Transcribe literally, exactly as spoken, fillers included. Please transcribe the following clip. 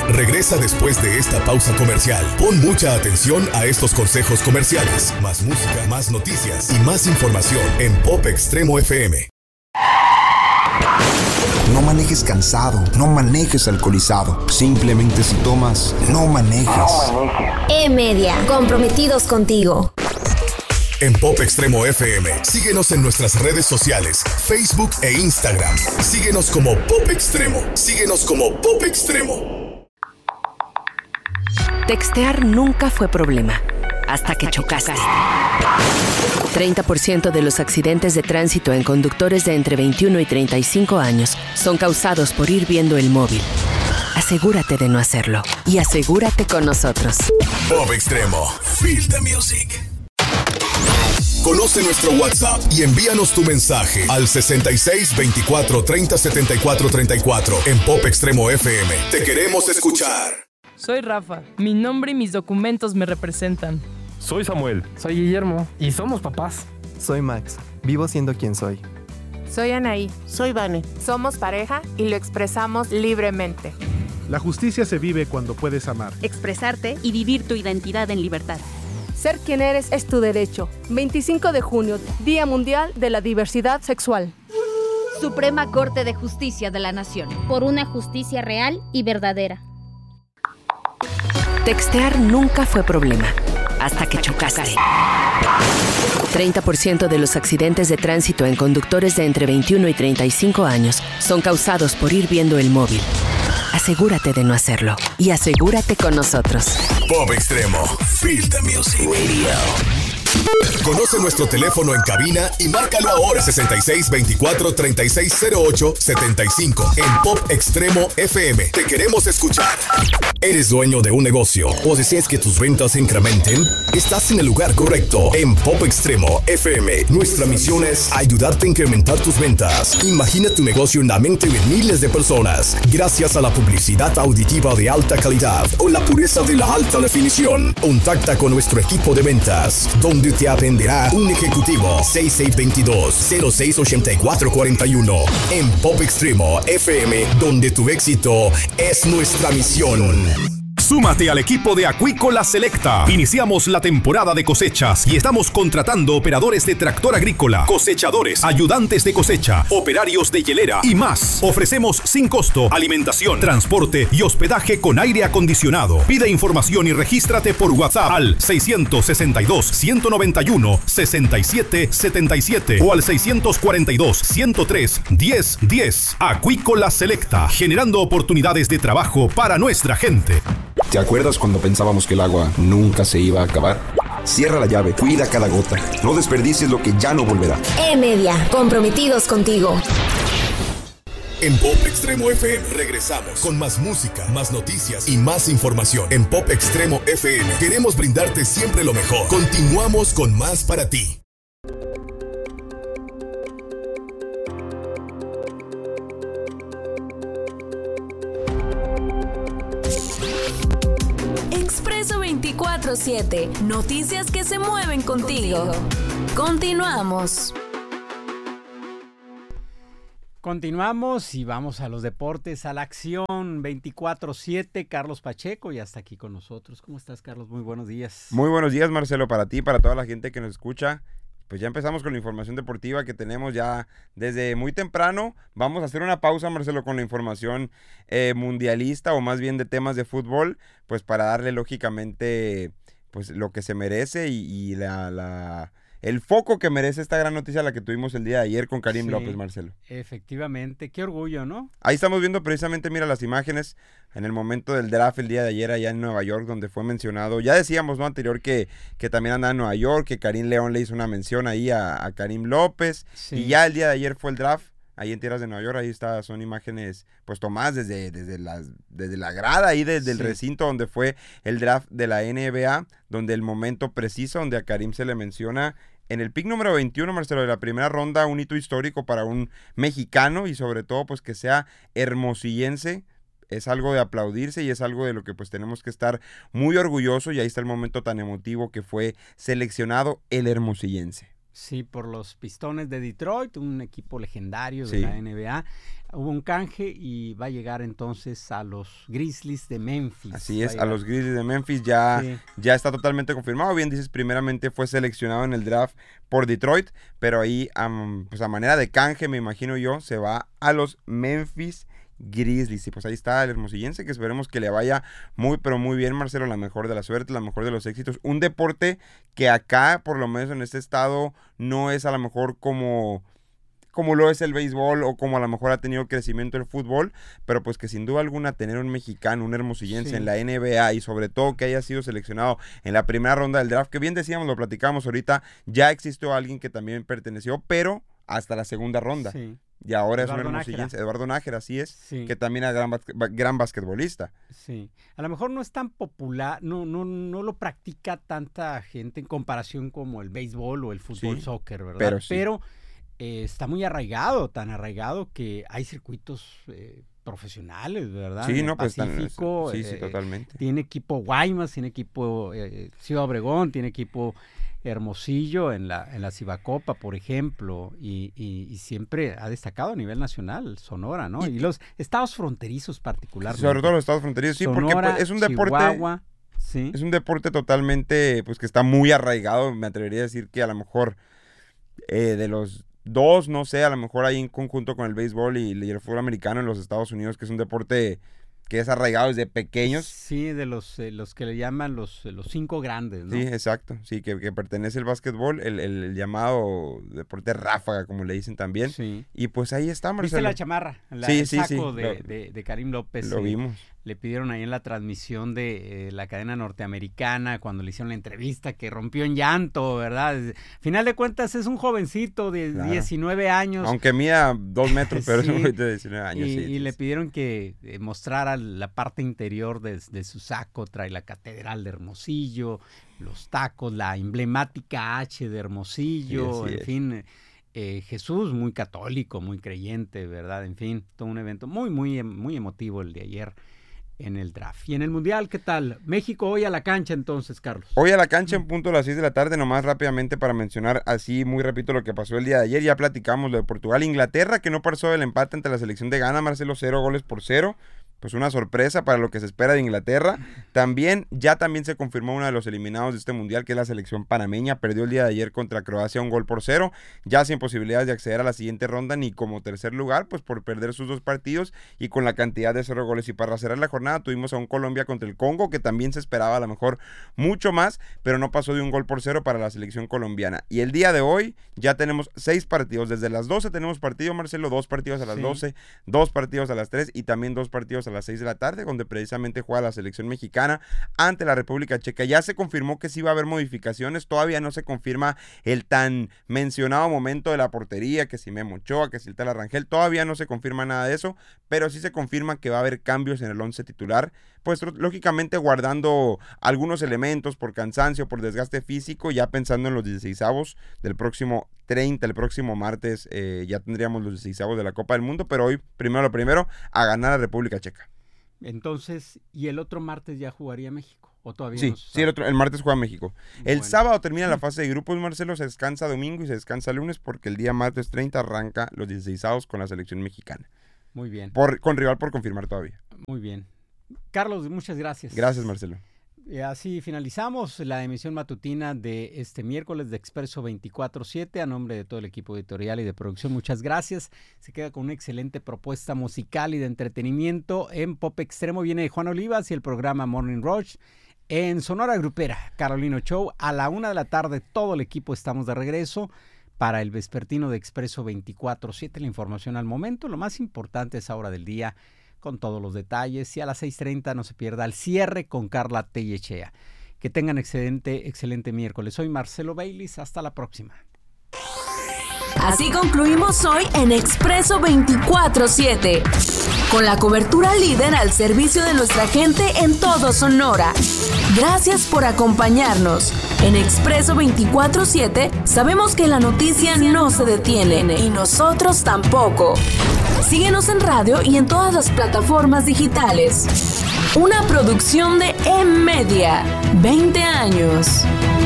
regresa después de esta pausa comercial. Pon mucha atención a estos consejos comerciales. Más música, más noticias y más información en Pop Extremo F M. No manejes cansado, no manejes alcoholizado. Simplemente si tomas, no manejes. No manejes. E-Media, comprometidos contigo. En Pop Extremo F M, síguenos en nuestras redes sociales, Facebook e Instagram. Síguenos como Pop Extremo. Síguenos como Pop Extremo. Textear nunca fue problema, hasta que chocaste. treinta por ciento de los accidentes de tránsito en conductores de entre veintiuno y treinta y cinco años son causados por ir viendo el móvil. Asegúrate de no hacerlo y asegúrate con nosotros. Pop Extremo, feel the music. Conoce nuestro WhatsApp y envíanos tu mensaje al sesenta y seis veinticuatro treinta setenta y cuatro treinta y cuatro en Pop Extremo F M. Te queremos escuchar. Soy Rafa. Mi nombre y mis documentos me representan. Soy Samuel. Soy Guillermo. Y somos papás. Soy Max. Vivo siendo quien soy. Soy Anaí. Soy Vane. Somos pareja y lo expresamos libremente. La justicia se vive cuando puedes amar, expresarte y vivir tu identidad en libertad. Ser quien eres es tu derecho. veinticinco de junio, Día Mundial de la Diversidad Sexual. Suprema Corte de Justicia de la Nación. Por una justicia real y verdadera. Textear nunca fue problema, hasta que chocaste. treinta por ciento de los accidentes de tránsito en conductores de entre veintiuno y treinta y cinco años son causados por ir viendo el móvil. Asegúrate de no hacerlo y asegúrate con nosotros. Pop Extremo, feel the music. Radio. Conoce nuestro teléfono en cabina y márcalo ahora. sesenta y seis veinticuatro treinta y seis cero ocho setenta y cinco en Pop Extremo F M. Te queremos escuchar. ¿Eres dueño de un negocio o deseas que tus ventas se incrementen? Estás en el lugar correcto. En Pop Extremo F M, nuestra misión es ayudarte a incrementar tus ventas. Imagina tu negocio en la mente de miles de personas gracias a la publicidad auditiva de alta calidad o la pureza de la alta definición. Contacta con nuestro equipo de ventas, donde te atenderá un ejecutivo. seis seis veintidós cero seis ochenta y cuatro cuarenta y uno en Pop Extremo F M, donde tu éxito es nuestra misión. Súmate al equipo de Acuícola Selecta. Iniciamos la temporada de cosechas y estamos contratando operadores de tractor agrícola, cosechadores, ayudantes de cosecha, operarios de hielera y más. Ofrecemos sin costo alimentación, transporte y hospedaje con aire acondicionado. Pide información y regístrate por WhatsApp al seiscientos sesenta y dos ciento noventa y uno sesenta y siete setenta y siete o al seiscientos cuarenta y dos ciento tres diez diez. Acuícola Selecta, generando oportunidades de trabajo para nuestra gente. ¿Te acuerdas cuando pensábamos que el agua nunca se iba a acabar? Cierra la llave, cuida cada gota. No desperdicies lo que ya no volverá. E-Media, comprometidos contigo. En Pop Extremo F M regresamos con más música, más noticias y más información. En Pop Extremo F M queremos brindarte siempre lo mejor. Continuamos con más para ti. Expreso veinticuatro siete. Noticias que se mueven contigo. contigo. Continuamos. Continuamos y vamos a los deportes, a la acción veinticuatro siete. Carlos Pacheco ya está aquí con nosotros. ¿Cómo estás, Carlos? Muy buenos días. Muy buenos días, Marcelo, para ti, para toda la gente que nos escucha. Pues ya empezamos con la información deportiva que tenemos ya desde muy temprano. Vamos a hacer una pausa, Marcelo, con la información eh, mundialista o más bien de temas de fútbol, pues para darle lógicamente pues lo que se merece y, y la, la, el foco que merece esta gran noticia la que tuvimos el día de ayer con Karim sí, López, Marcelo. Efectivamente, qué orgullo, ¿no? Ahí estamos viendo precisamente, mira las imágenes en el momento del draft el día de ayer allá en Nueva York, donde fue mencionado, ya decíamos, ¿no? Anterior que, que también andaba en Nueva York, que Karim León le hizo una mención ahí a, a Karim López, sí. Y ya el día de ayer fue el draft, ahí en tierras de Nueva York, ahí está, son imágenes pues tomadas desde, desde, las, desde la grada, ahí desde sí. el recinto donde fue el draft de la N B A, donde el momento preciso donde a Karim se le menciona en el pick número veintiuno, Marcelo, de la primera ronda, un hito histórico para un mexicano y sobre todo pues que sea hermosillense. Es algo de aplaudirse y es algo de lo que pues tenemos que estar muy orgullosos y ahí está el momento tan emotivo que fue seleccionado el hermosillense. Sí, por los Pistones de Detroit, un equipo legendario de sí. la N B A. Hubo un canje y va a llegar entonces a los Grizzlies de Memphis. Así es, a, a los Grizzlies de Memphis ya, sí. ya está totalmente confirmado. Bien dices, primeramente fue seleccionado en el draft por Detroit, pero ahí um, pues a manera de canje, me imagino yo, se va a los Memphis Grizzlies. Y pues ahí está el hermosillense, que esperemos que le vaya muy pero muy bien, Marcelo, la mejor de la suerte, la mejor de los éxitos. Un deporte que acá, por lo menos en este estado, no es a lo mejor como... como lo es el béisbol o como a lo mejor ha tenido crecimiento el fútbol, pero pues que sin duda alguna tener un mexicano, un hermosillense sí. en la N B A y sobre todo que haya sido seleccionado en la primera ronda del draft, que bien decíamos, lo platicamos ahorita, ya existió alguien que también perteneció, pero hasta la segunda ronda. Sí. Y ahora Eduardo es un hermosillense, Nájera. Eduardo Nájera, así es, sí. que también es gran, gran basquetbolista. Sí, a lo mejor no es tan popular, no, no, no lo practica tanta gente en comparación como el béisbol o el fútbol, sí, soccer, ¿verdad? Pero, sí. pero eh, está muy arraigado, tan arraigado que hay circuitos eh, profesionales, ¿verdad? Sí, en no, el pues Pacífico, tan, sí, sí, eh, totalmente. Tiene equipo Guaymas, tiene equipo eh, Ciudad Obregón, tiene equipo Hermosillo en la en la Cibacopa, por ejemplo, y, y, y siempre ha destacado a nivel nacional Sonora, ¿no? Y, y los estados fronterizos particularmente. Sobre todo los estados fronterizos, sí, Sonora, porque pues, es un deporte, Chihuahua, sí. es un deporte totalmente, pues que está muy arraigado, me atrevería a decir que a lo mejor eh, de los dos, no sé, a lo mejor ahí en conjunto con el béisbol y, y el fútbol americano en los Estados Unidos, que es un deporte que es arraigado desde pequeños. Sí, de los eh, los que le llaman los, los cinco grandes, ¿no? Sí, exacto, sí, que, que pertenece el básquetbol, el, el, el llamado deporte ráfaga, como le dicen también. Sí. Y pues ahí está, Marcelo. ¿Viste la chamarra? La, sí, el sí, saco sí. de, Lo, de, de Karim López. Lo eh, vimos. Le pidieron ahí en la transmisión de eh, la cadena norteamericana, cuando le hicieron la entrevista, que rompió en llanto, ¿verdad? Final de cuentas es un jovencito de claro. diecinueve años. Aunque mida dos metros, pero sí. es un jovencito de diecinueve años. Y, sí, y sí, le sí. pidieron que eh, mostrara la parte interior de, de su saco, trae la Catedral de Hermosillo, los tacos, la emblemática H de Hermosillo, sí, en es. fin... Eh, Jesús, muy católico, muy creyente, ¿verdad? En fin, todo un evento muy, muy, muy emotivo el de ayer en el draft. Y en el Mundial, ¿qué tal? México hoy a la cancha entonces, Carlos. Hoy a la cancha en punto a las seis de la tarde, nomás rápidamente para mencionar así muy repito lo que pasó el día de ayer. Ya platicamos lo de Portugal, Inglaterra, que no pasó del empate ante la selección de Ghana, Marcelo, cero goles por cero. Pues una sorpresa para lo que se espera de Inglaterra. También, ya también se confirmó uno de los eliminados de este mundial, que es la selección panameña. Perdió el día de ayer contra Croacia un gol por cero, ya sin posibilidades de acceder a la siguiente ronda, ni como tercer lugar, pues por perder sus dos partidos y con la cantidad de cero goles. Y para cerrar la jornada tuvimos a un Colombia contra el Congo, que también se esperaba a lo mejor mucho más, pero no pasó de un gol por cero para la selección colombiana. Y el día de hoy ya tenemos seis partidos. Desde las doce tenemos partido, Marcelo, dos partidos a las sí. doce, dos partidos a las tres y también dos partidos a las seis de la tarde, donde precisamente juega la selección mexicana ante la República Checa. Ya se confirmó que sí va a haber modificaciones, todavía no se confirma el tan mencionado momento de la portería, que si Memo Ochoa, que si el tal Rangel, todavía no se confirma nada de eso, pero sí se confirma que va a haber cambios en el once titular, pues lógicamente guardando algunos elementos por cansancio, por desgaste físico, ya pensando en los dieciseisavos del próximo treinta, el próximo martes eh, ya tendríamos los dieciseisavos de la Copa del Mundo, pero hoy, primero lo primero, a ganar a República Checa. Entonces, ¿y el otro martes ya jugaría México? ¿O todavía sí, no se sabe? Sí, el, otro, el martes juega México. El bueno. sábado termina la fase de grupos, Marcelo, se descansa domingo y se descansa lunes porque el día martes treinta arranca los dieciseisavos con la selección mexicana. Muy bien. Por, con rival por confirmar todavía. Muy bien. Carlos, muchas gracias. Gracias, Marcelo. Y así finalizamos la emisión matutina de este miércoles de Expreso veinticuatro siete. A nombre de todo el equipo editorial y de producción, muchas gracias. Se queda con una excelente propuesta musical y de entretenimiento. En Pop Extremo viene Juan Olivas y el programa Morning Rush. En Sonora Grupera, Carolino Show, a la una de la tarde, todo el equipo estamos de regreso para el vespertino de Expreso veinticuatro siete. La información al momento, lo más importante es ahora del día, con todos los detalles, y a las seis treinta no se pierda el cierre con Carla Tellechea. Que tengan excelente, excelente miércoles. Soy Marcelo Baylis, hasta la próxima. Así concluimos hoy en Expreso veinticuatro siete, con la cobertura líder al servicio de nuestra gente en todo Sonora. Gracias por acompañarnos. En Expreso veinticuatro siete sabemos que la noticia no se detiene y nosotros tampoco. Síguenos en radio y en todas las plataformas digitales. Una producción de E-Media. veinte años.